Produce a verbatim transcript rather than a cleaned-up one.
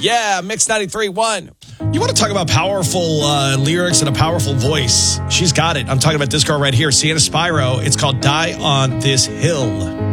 Yeah, Mix ninety-three one. You want to talk about powerful uh, lyrics and a powerful voice? She's got it. I'm talking about this girl right here, Sienna Spyro. It's called Die on This Hill.